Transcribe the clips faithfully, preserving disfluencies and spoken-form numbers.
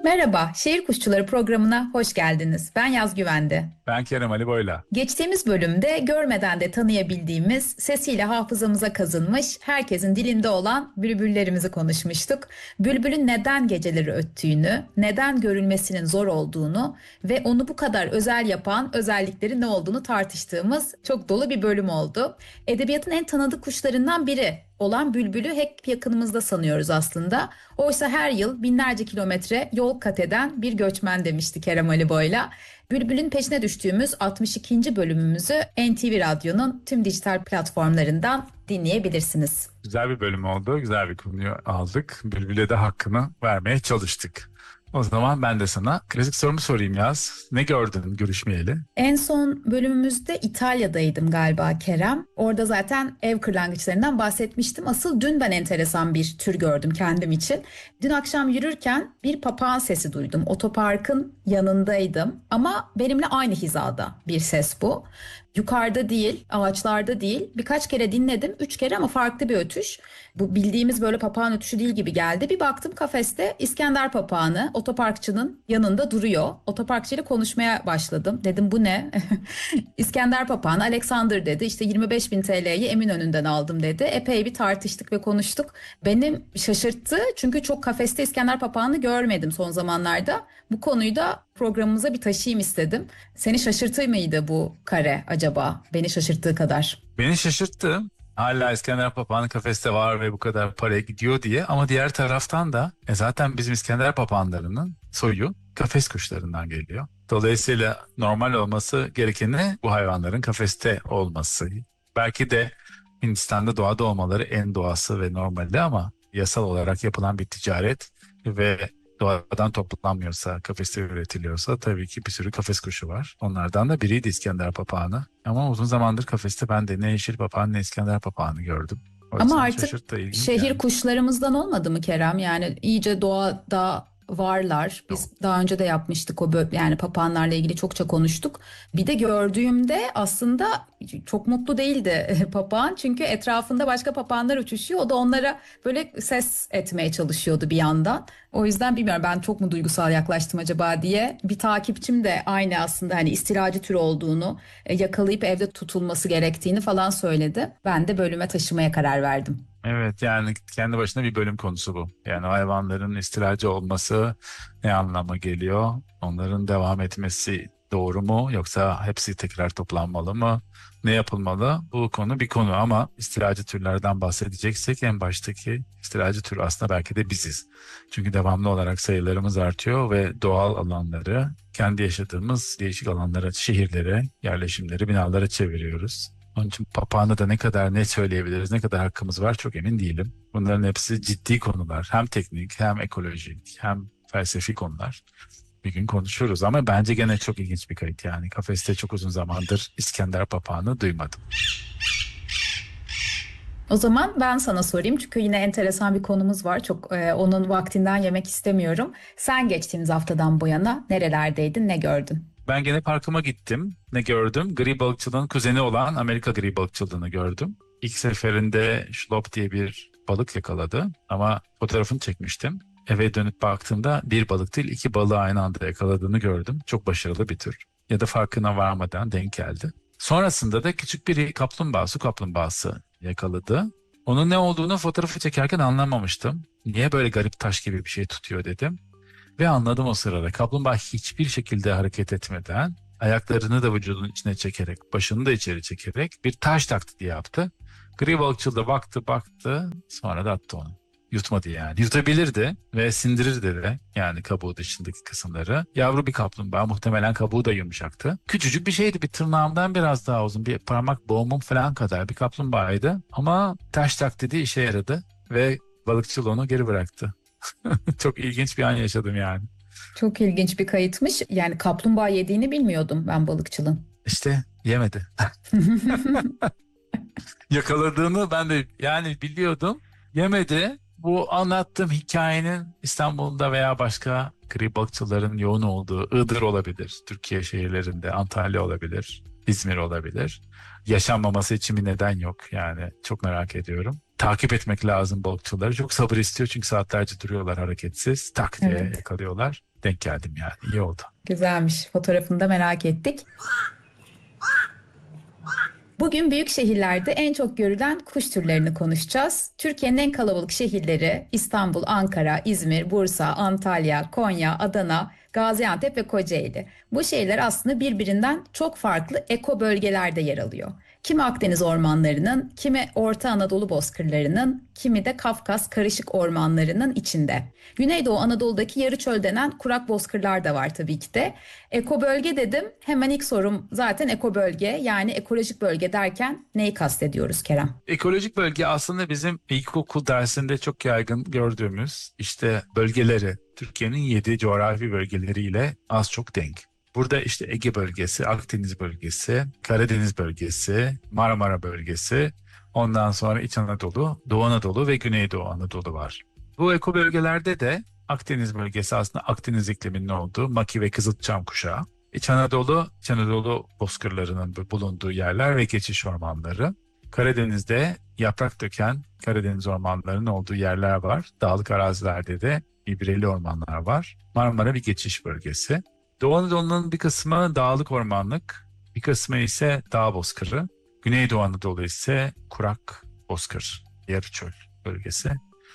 Merhaba, Şehir Kuşçuları programına hoş geldiniz. Ben Yaz Güvendi. Ben Kerem Ali Boyla. Geçtiğimiz bölümde görmeden de tanıyabildiğimiz, sesiyle hafızamıza kazınmış, herkesin dilinde olan bülbüllerimizi konuşmuştuk. Bülbülün neden geceleri öttüğünü, neden görülmesinin zor olduğunu ve onu bu kadar özel yapan özellikleri ne olduğunu tartıştığımız çok dolu bir bölüm oldu. Edebiyatın en tanıdık kuşlarından biri olan bülbülü hep yakınımızda sanıyoruz aslında. Oysa her yıl binlerce kilometre yol kat eden bir göçmen demişti Kerem Ali Boyla. Bülbül'ün peşine düştüğümüz altmış ikinci bölümümüzü N T V Radyo'nun tüm dijital platformlarından dinleyebilirsiniz. Güzel bir bölüm oldu. Güzel bir konuyu aldık. Bülbül'e de hakkını vermeye çalıştık. O zaman ben de sana klasik sorumu sorayım Yaz. Ne gördün görüşmeyeli? En son bölümümüzde İtalya'daydım galiba Kerem. Orada zaten ev kırlangıçlarından bahsetmiştim. Asıl dün ben enteresan bir tür gördüm kendim için. Dün akşam yürürken bir papağan sesi duydum. Otoparkın yanındaydım ama benimle aynı hizada bir ses bu. Yukarıda değil, ağaçlarda değil. Birkaç kere dinledim. Üç kere ama farklı bir ötüş. Bu bildiğimiz böyle papağan ötüşü değil gibi geldi. Bir baktım kafeste İskender papağanı otoparkçının yanında duruyor. Otoparkçıyla konuşmaya başladım. Dedim bu ne? İskender papağanı Alexander dedi. İşte yirmi beş bin T L'yi Eminönü'nden aldım dedi. Epey bir tartıştık ve konuştuk. Benim şaşırttı çünkü çok kafeste İskender papağanı görmedim son zamanlarda. Bu konuyu da programımıza bir taşıyayım istedim. Seni şaşırtır mıydı bu kare acaba? Beni şaşırttığı kadar. Beni şaşırttı. Hala İskender papağanı kafeste var ve bu kadar paraya gidiyor diye. Ama diğer taraftan da e zaten bizim İskender papağanlarının soyu kafes kuşlarından geliyor. Dolayısıyla normal olması gerekeni bu hayvanların kafeste olması. Belki de Hindistan'da doğada olmaları en doğası ve normali ama yasal olarak yapılan bir ticaret ve doğadan toplanmıyorsa, kafeste üretiliyorsa tabii ki bir sürü kafes kuşu var. Onlardan da biriydi İskender papağanı. Ama uzun zamandır kafeste ben de ne yeşil papağan ne İskender papağanı gördüm. O Ama yüzden artık şaşırttı, ilginç şehir yani. kuşlarımızdan olmadı mı Kerem? Yani iyice doğada varlar. Biz daha önce de yapmıştık o bö- yani papağanlarla ilgili çokça konuştuk. Bir de gördüğümde aslında çok mutlu değildi papağan. Çünkü etrafında başka papağanlar uçuşuyor. O da onlara böyle ses etmeye çalışıyordu bir yandan. O yüzden bilmiyorum ben çok mu duygusal yaklaştım acaba diye. Bir takipçim de aynı aslında hani istilacı tür olduğunu, e, yakalayıp evde tutulması gerektiğini falan söyledi. Ben de bölüme taşımaya karar verdim. Evet, yani kendi başına bir bölüm konusu bu. Yani hayvanların istilacı olması ne anlama geliyor? Onların devam etmesi doğru mu? Yoksa hepsi tekrar toplanmalı mı? Ne yapılmalı? Bu konu bir konu ama istilacı türlerden bahsedeceksek en baştaki istilacı tür aslında belki de biziz. Çünkü devamlı olarak sayılarımız artıyor ve doğal alanları kendi yaşadığımız değişik alanlara, şehirlere, yerleşimleri, binalara çeviriyoruz. Onun için papağanı da ne kadar ne söyleyebiliriz, ne kadar hakkımız var çok emin değilim. Bunların hepsi ciddi konular. Hem teknik, hem ekolojik, hem felsefi konular. Bir gün konuşuruz ama bence gene çok ilginç bir kayıt yani. Kafeste çok uzun zamandır İskender papağanı duymadım. O zaman ben sana sorayım çünkü yine enteresan bir konumuz var. Çok e, onun vaktinden yemek istemiyorum. Sen geçtiğimiz haftadan bu yana nerelerdeydin, ne gördün? Ben gene parkıma gittim. Ne gördüm? Gri balıkçılığın kuzeni olan Amerika gri balıkçılığını gördüm. İlk seferinde şlop diye bir balık yakaladı ama fotoğrafını çekmiştim. Eve dönüp baktığımda bir balık değil iki balığı aynı anda yakaladığını gördüm. Çok başarılı bir tür. Ya da farkına varmadan denk geldi. Sonrasında da küçük bir kaplumbağa, su kaplumbağası yakaladı. Onun ne olduğunu fotoğrafı çekerken anlamamıştım. Niye böyle garip taş gibi bir şey tutuyor dedim. Ve anladım o sırada. Kaplumbağa hiçbir şekilde hareket etmeden, ayaklarını da vücudunun içine çekerek, başını da içeri çekerek bir taş taklidi yaptı. Gri balıkçıl da baktı baktı, sonra da attı onu. Yutmadı yani. Yutabilirdi ve sindirirdi de yani kabuğu dışındaki kısımları. Yavru bir kaplumbağa, muhtemelen kabuğu da yumuşaktı. Küçücük bir şeydi, bir tırnağımdan biraz daha uzun, bir parmak boğumum falan kadar bir kaplumbağaydı. Ama taş taklidi işe yaradı ve balıkçıl onu geri bıraktı. Çok ilginç bir an yaşadım yani. Çok ilginç bir kayıtmış. Yani kaplumbağa yediğini bilmiyordum ben balıkçılığın. İşte yemedi. Yakaladığını ben de yani biliyordum. Yemedi. Bu anlattığım hikayenin İstanbul'da veya başka gri balıkçıların yoğun olduğu Iğdır olabilir. Türkiye şehirlerinde Antalya olabilir. İzmir olabilir. Yaşanmaması için bir neden yok yani çok merak ediyorum. takip etmek lazım balıkçıları. Çok sabır istiyor çünkü saatlerce duruyorlar hareketsiz. Tak diye Evet. yakalıyorlar. Denk geldim yani. İyi oldu. Güzelmiş. Fotoğrafını da merak ettik. Bugün büyük şehirlerde en çok görülen kuş türlerini konuşacağız. Türkiye'nin en kalabalık şehirleri İstanbul, Ankara, İzmir, Bursa, Antalya, Konya, Adana, Gaziantep ve Kocaeli. Bu şehirler aslında birbirinden çok farklı eko bölgelerde yer alıyor. Kimi Akdeniz ormanlarının, kimi Orta Anadolu bozkırlarının, kimi de Kafkas karışık ormanlarının içinde. Güneydoğu Anadolu'daki yarı çöl denen kurak bozkırlar da var tabii ki de. Eko bölge dedim. Hemen ilk sorum zaten eko bölge, yani ekolojik bölge derken neyi kastediyoruz Kerem? Ekolojik bölge aslında bizim ilkokul dersinde çok yaygın gördüğümüz işte bölgeleri, Türkiye'nin yedi coğrafi bölgeleriyle az çok denk. Burada işte Ege bölgesi, Akdeniz bölgesi, Karadeniz bölgesi, Marmara bölgesi, ondan sonra İç Anadolu, Doğu Anadolu ve Güneydoğu Anadolu var. Bu eko bölgelerde de Akdeniz bölgesi aslında Akdeniz ikliminin olduğu Maki ve Kızılçam kuşağı. İç Anadolu, İç Anadolu bozkırlarının bulunduğu yerler ve geçiş ormanları. Karadeniz'de yaprak döken Karadeniz ormanlarının olduğu yerler var. Dağlık arazilerde de ibreli ormanlar var. Marmara bir geçiş bölgesi. Doğu Anadolu'nun bir kısmı dağlık ormanlık, bir kısmı ise dağ bozkırı. Güneydoğu Anadolu ise kurak bozkır, yarı çöl bölgesi.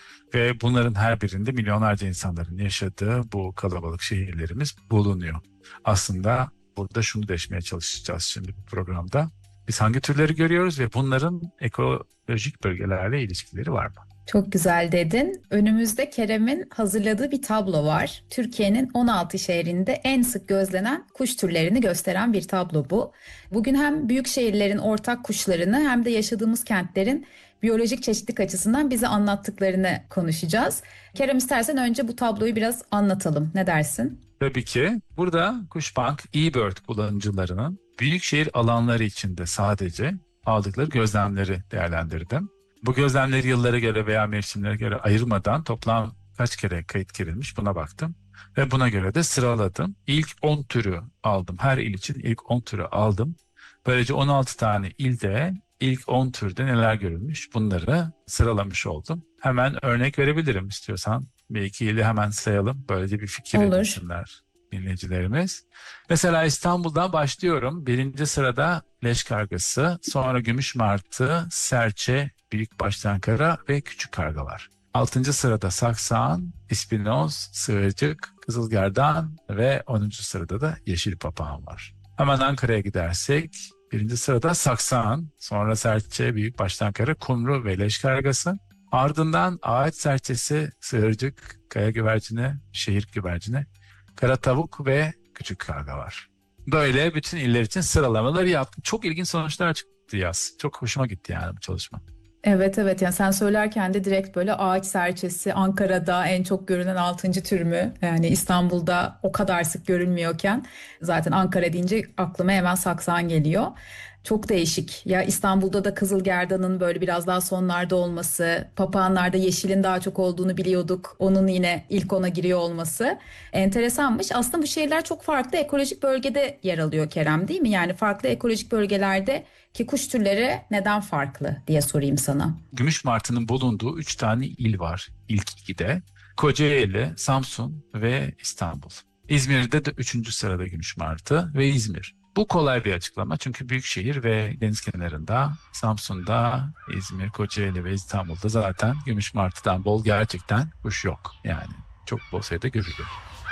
Ve bunların her birinde milyonlarca insanların yaşadığı bu kalabalık şehirlerimiz bulunuyor. Aslında burada şunu deşmeye çalışacağız şimdi bu programda. Biz hangi türleri görüyoruz ve bunların ekolojik bölgelerle ilişkileri var mı? Çok güzel dedin. Önümüzde Kerem'in hazırladığı bir tablo var. Türkiye'nin on altı şehrinde en sık gözlenen kuş türlerini gösteren bir tablo bu. Bugün hem büyük şehirlerin ortak kuşlarını hem de yaşadığımız kentlerin biyolojik çeşitlilik açısından bize anlattıklarını konuşacağız. Kerem, istersen önce bu tabloyu biraz anlatalım. Ne dersin? Tabii ki burada Kuşbank eBird kullanıcılarının büyükşehir alanları içinde sadece aldıkları gözlemleri değerlendirdim. Bu gözlemleri yıllara göre veya mevsimlere göre ayırmadan toplam kaç kere kayıt girilmiş buna baktım. Ve buna göre de sıraladım. İlk on türü aldım. Her il için ilk on türü aldım. Böylece on altı tane ilde ilk on türde neler görülmüş bunları sıralamış oldum. Hemen örnek verebilirim istiyorsan. Bir iki ili hemen sayalım. Böylece bir fikir Olur. edinsinler dinleyicilerimiz. Mesela İstanbul'dan başlıyorum. Birinci sırada leş kargası, sonra gümüş martı, serçe, büyükbaş tenkara ve küçük karga var. Altıncı sırada saksan, ispinoz, sığırcık, kızılgerdan ve onuncu sırada da yeşil papağan var. Hemen Ankara'ya gidersek birinci sırada saksan, sonra serçe, büyükbaş tenkara, kumru ve leş kargası. Ardından ağaç serçesi, sığırcık, kaya güvercini, şehir güvercini, kara tavuk ve küçük karga var. Böyle bütün iller için sıralamaları yaptım. Çok ilginç sonuçlar çıktı yaz. Çok hoşuma gitti yani bu çalışma. Evet, evet, yani sen söylerken de direkt böyle ağaç serçesi Ankara'da en çok görünen altıncı tür mü? Yani İstanbul'da o kadar sık görülmüyorken zaten Ankara deyince aklıma hemen saksan geliyor. Çok değişik. Ya İstanbul'da da kızılgerdanın böyle biraz daha sonlarda olması, papağanlarda yeşilin daha çok olduğunu biliyorduk. Onun yine ilk ona giriyor olması enteresanmış. Aslında bu şehirler çok farklı ekolojik bölgede yer alıyor Kerem, değil mi? Yani farklı ekolojik bölgelerde ki kuş türleri neden farklı diye sorayım sana. Gümüş martının bulunduğu üç tane il var ilk ikide. Kocaeli, Samsun ve İstanbul. İzmir'de de üçüncü sırada gümüş martı ve İzmir. Bu kolay bir açıklama çünkü büyük şehir ve deniz kenarında Samsun'da, İzmir, Kocaeli ve İstanbul'da zaten gümüş martıdan bol gerçekten kuş yok. Yani çok bol sayıda görülüyor.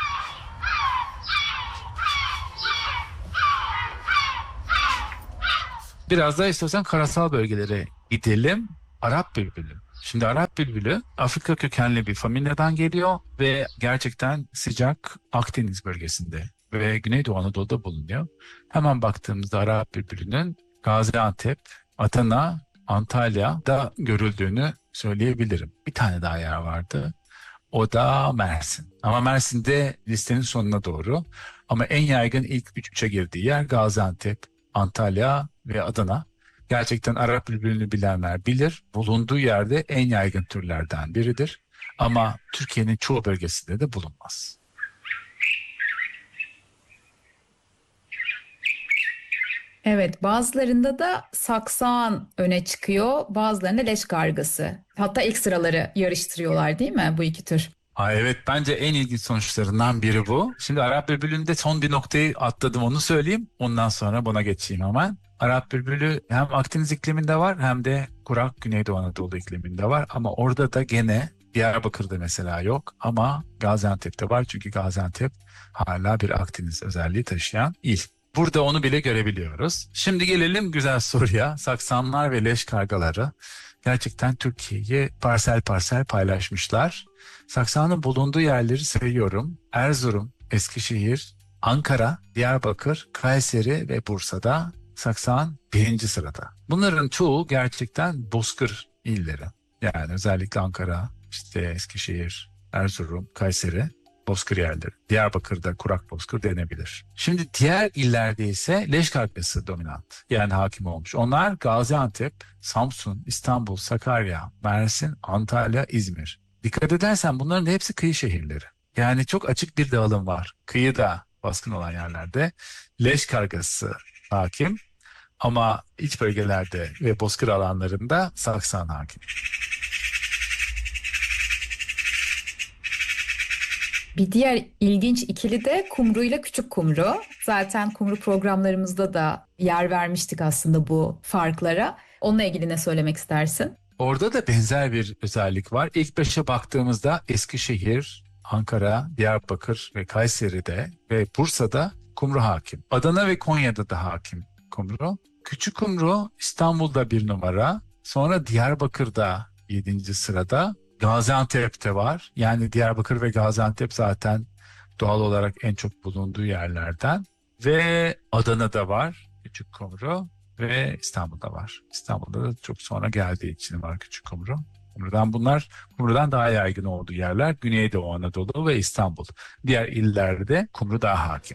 Biraz da istiyorsan karasal bölgelere gidelim. Arap bülbülü. Şimdi Arap bülbülü Afrika kökenli bir familyadan geliyor ve gerçekten sıcak Akdeniz bölgesinde ve Güneydoğu Anadolu'da bulunuyor. Hemen baktığımızda Arap bülbülünün Gaziantep, Adana, Antalya'da görüldüğünü söyleyebilirim. Bir tane daha yer vardı. O da Mersin. Ama Mersin'de listenin sonuna doğru. Ama en yaygın ilk üç üçe girdiği yer Gaziantep, Antalya ve Adana. Gerçekten Arap bülbülünü bilenler bilir. Bulunduğu yerde en yaygın türlerden biridir. Ama Türkiye'nin çoğu bölgesinde de bulunmaz. Evet, bazılarında da saksağan öne çıkıyor, bazılarında leş kargası. Hatta ilk sıraları yarıştırıyorlar değil mi bu iki tür? Aa, evet, bence en ilginç sonuçlarından biri bu. Şimdi Arap Bülbülü'nde son bir noktayı atladım, onu söyleyeyim. Ondan sonra buna geçeyim hemen. Arap Bülbülü hem Akdeniz ikliminde var hem de kurak Güneydoğu Anadolu ikliminde var. Ama orada da gene Diyarbakır'da mesela yok ama Gaziantep'te var. Çünkü Gaziantep hala bir Akdeniz özelliği taşıyan il. Burada onu bile görebiliyoruz. Şimdi gelelim güzel soruya. Saksanlar ve leş kargaları gerçekten Türkiye'yi parsel parsel paylaşmışlar. Saksağanın bulunduğu yerleri sayıyorum. Erzurum, Eskişehir, Ankara, Diyarbakır, Kayseri ve Bursa'da saksağan birinci sırada. Bunların çoğu gerçekten bozkır illeri. Yani özellikle Ankara, işte Eskişehir, Erzurum, Kayseri bozkır yerleri. Diyarbakır'da kurak bozkır denebilir. Şimdi diğer illerde ise leş kargası dominant. Yani hakim olmuş. Onlar Gaziantep, Samsun, İstanbul, Sakarya, Mersin, Antalya, İzmir. Dikkat edersen bunların hepsi kıyı şehirleri. Yani çok açık bir dağılım var. Kıyıda baskın olan yerlerde leş kargası hakim ama iç bölgelerde ve bozkır alanlarında saksan hakim. Bir diğer ilginç ikili de kumru ile küçük kumru. Zaten kumru programlarımızda da yer vermiştik aslında bu farklara. Onunla ilgili ne söylemek istersin? Orada da benzer bir özellik var. İlk beşe baktığımızda Eskişehir, Ankara, Diyarbakır ve Kayseri'de ve Bursa'da kumru hakim. Adana ve Konya'da da hakim kumru. Küçük kumru İstanbul'da bir numara. Sonra Diyarbakır'da yedinci sırada. Gaziantep'te var. Yani Diyarbakır ve Gaziantep zaten doğal olarak en çok bulunduğu yerlerden. Ve Adana'da var küçük kumru. Ve İstanbul'da var. İstanbul'da da çok sonra geldiği için var küçük kumru. Kumrudan bunlar kumrudan daha yaygın olduğu yerler Güneydoğu Anadolu ve İstanbul. Diğer illerde kumru daha hakim.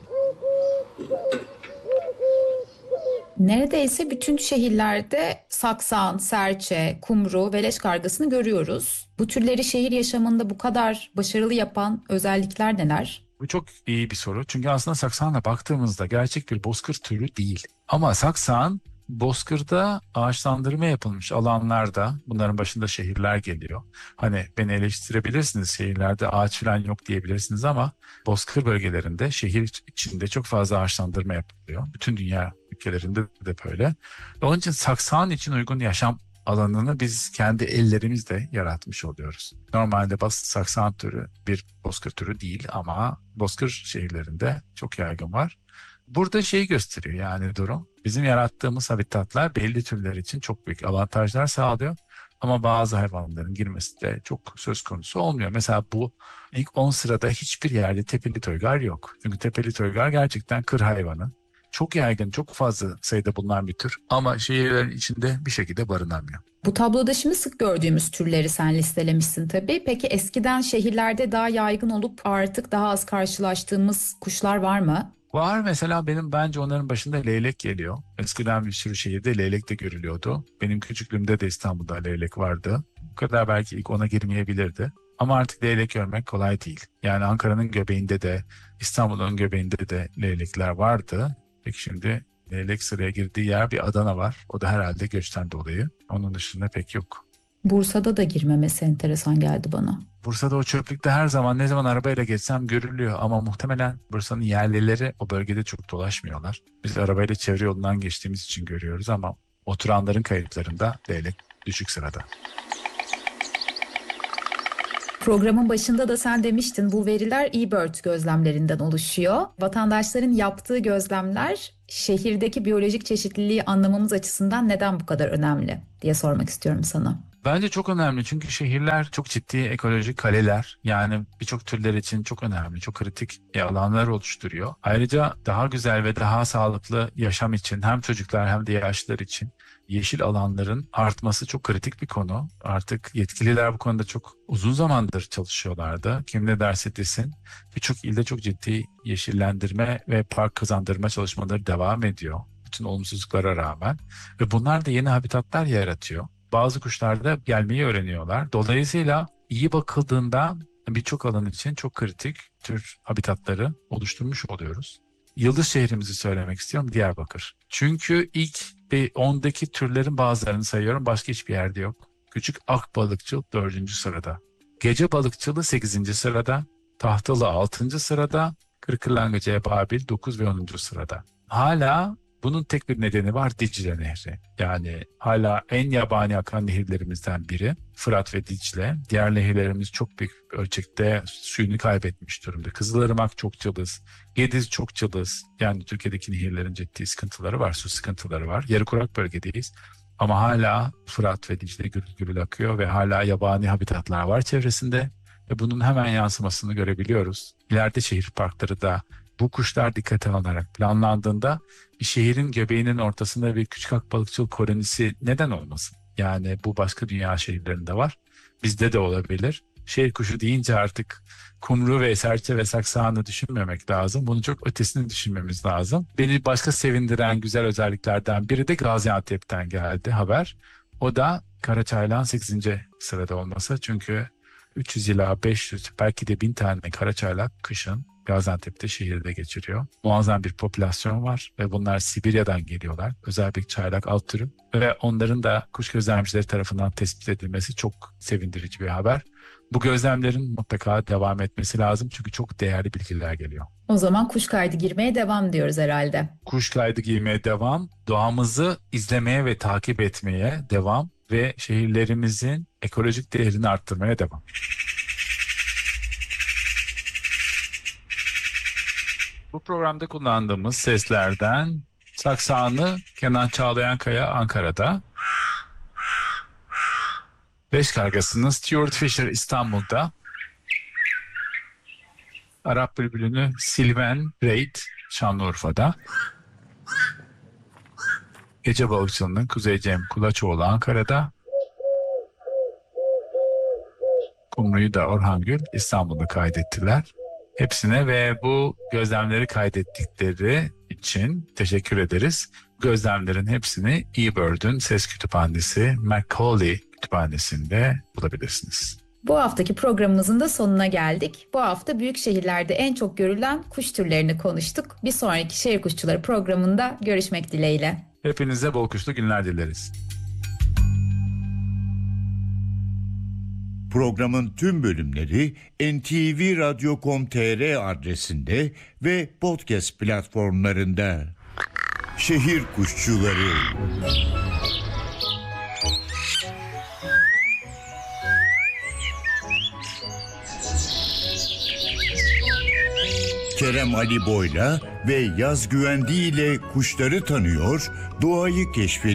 Neredeyse bütün şehirlerde saksan, serçe, kumru ve leş kargasını görüyoruz. Bu türleri şehir yaşamında bu kadar başarılı yapan özellikler neler? Bu çok iyi bir soru. Çünkü aslında saksağana baktığımızda gerçek bir bozkır türü değil. Ama saksağan bozkırda ağaçlandırma yapılmış alanlarda, bunların başında şehirler geliyor. Hani beni eleştirebilirsiniz, şehirlerde ağaç falan yok diyebilirsiniz ama bozkır bölgelerinde şehir içinde çok fazla ağaçlandırma yapılıyor. Bütün dünya ülkelerinde de böyle. Onun için saksağan için uygun yaşam alanını biz kendi ellerimizle yaratmış oluyoruz. Normalde bas saksan türü bir bozkır türü değil ama bozkır şehirlerinde çok yaygın var. Burada şeyi gösteriyor yani durum. Bizim yarattığımız habitatlar belli türler için çok büyük avantajlar sağlıyor. Ama bazı hayvanların girmesi de çok söz konusu olmuyor. Mesela bu ilk on sırada hiçbir yerde tepeli toygar yok. Çünkü tepeli toygar gerçekten kır hayvanı. Çok yaygın, çok fazla sayıda bulunan bir tür ama şehirlerin içinde bir şekilde barınamıyor. Bu tabloda şimdi sık gördüğümüz türleri sen listelemişsin tabii. Peki eskiden şehirlerde daha yaygın olup artık daha az karşılaştığımız kuşlar var mı? Var mesela benim bence onların başında leylek geliyor. Eskiden bir sürü şehirde leylek de görülüyordu. Benim küçüklüğümde de İstanbul'da leylek vardı. Bu kadar belki ilk ona girmeyebilirdi. Ama artık leylek görmek kolay değil. Yani Ankara'nın göbeğinde de İstanbul'un göbeğinde de leylekler vardı. Peki şimdi leylek sıraya girdiği yer bir Adana var. O da herhalde göçten dolayı. Onun dışında pek yok. Bursa'da da girmemesi enteresan geldi bana. Bursa'da o çöplükte her zaman ne zaman arabayla geçsem görülüyor ama muhtemelen Bursa'nın yerlileri o bölgede çok dolaşmıyorlar. Biz arabayla çevre yolundan geçtiğimiz için görüyoruz ama oturanların kayıtlarında leylek düşük sırada. Programın başında da sen demiştin bu veriler eBird gözlemlerinden oluşuyor. Vatandaşların yaptığı gözlemler şehirdeki biyolojik çeşitliliği anlamamız açısından neden bu kadar önemli diye sormak istiyorum sana. Bence çok önemli çünkü şehirler çok ciddi ekolojik kaleler. Yani birçok türler için çok önemli, çok kritik alanlar oluşturuyor. Ayrıca daha güzel ve daha sağlıklı yaşam için hem çocuklar hem de yaşlılar için yeşil alanların artması çok kritik bir konu. Artık yetkililer bu konuda çok uzun zamandır çalışıyorlardı. Kim ne derse desin birçok ilde çok ciddi yeşillendirme ve park kazandırma çalışmaları devam ediyor. Bütün olumsuzluklara rağmen ve bunlar da yeni habitatlar yaratıyor. Bazı kuşlar da gelmeyi öğreniyorlar. Dolayısıyla iyi bakıldığında birçok alan için çok kritik tür habitatları oluşturmuş oluyoruz. yıldız şehrimizi söylemek istiyorum, Diyarbakır. Çünkü ilk bir ondaki türlerin bazılarını sayıyorum, başka hiçbir yerde yok. Küçük akbalıkçıl dördüncü sırada. Gece balıkçılığı sekizinci sırada. Tahtalı altıncı sırada. Kırkırlangıç ebabil dokuz ve onuncu sırada. Hala bunun tek bir nedeni var, Dicle Nehri. Yani hala en yabani akan nehirlerimizden biri Fırat ve Dicle. Diğer nehirlerimiz çok büyük ölçekte suyunu kaybetmiş durumda. Kızılırmak çok cılız, Gediz çok cılız. Yani Türkiye'deki nehirlerin ciddi sıkıntıları var, su sıkıntıları var. Yarı kurak bölgedeyiz. Ama hala Fırat ve Dicle gürül gürül akıyor ve hala yabani habitatlar var çevresinde. Ve bunun hemen yansımasını görebiliyoruz. İleride şehir parkları da bu kuşlar dikkate alınarak planlandığında bir şehrin göbeğinin ortasında bir küçük akbalıkçılık kolonisi neden olmasın? Yani bu başka dünya şehirlerinde var. Bizde de olabilir. Şehir kuşu deyince artık kumru ve serçe ve saksağını düşünmemek lazım. Bunun çok ötesini düşünmemiz lazım. Beni başka sevindiren güzel özelliklerden biri de Gaziantep'ten geldi haber. O da karaçaylağın sekizinci sırada olması. Çünkü üç yüz ila beş yüz belki de bin tane karaçaylak kışın Gaziantep'te şehirde geçiriyor. Muazzam bir popülasyon var ve bunlar Sibirya'dan geliyorlar. Özel bir çaylak alt türü ve onların da kuş gözlemcileri tarafından tespit edilmesi çok sevindirici bir haber. Bu gözlemlerin mutlaka devam etmesi lazım çünkü çok değerli bilgiler geliyor. O zaman kuş kaydı girmeye devam diyoruz herhalde. Kuş kaydı giymeye devam, doğamızı izlemeye ve takip etmeye devam ve şehirlerimizin ekolojik değerini arttırmaya devam. Bu programda kullandığımız seslerden saksağını Kenan Çağlayankaya Ankara'da, Beş Kargası'nın Stuart Fisher İstanbul'da, Arap bülbülünü Sylvain Reid Şanlıurfa'da, Gece balıkçılığının Kuzey Cem Kulaçoğlu Ankara'da, Kumru'yu da Orhan Gül İstanbul'da kaydettiler. Hepsine ve bu gözlemleri kaydettikleri için teşekkür ederiz. Gözlemlerin hepsini eBird'ün ses kütüphanesi Macaulay kütüphanesinde bulabilirsiniz. Bu haftaki programımızın da sonuna geldik. Bu hafta büyük şehirlerde en çok görülen kuş türlerini konuştuk. Bir sonraki Şehir Kuşçuları programında görüşmek dileğiyle. Hepinize bol kuşlu günler dileriz. Programın tüm bölümleri en te ve radyo nokta com nokta tr adresinde ve podcast platformlarında. Şehir Kuşçuları. Kerem Ali Boy'la ve Yaz Güvendi ile kuşları tanıyor, doğayı keşfediyor.